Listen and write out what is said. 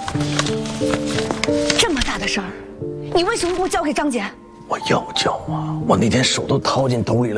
这么大的事儿，你为什么不交给张姐？ 我要交啊！我那天手都掏进兜里了。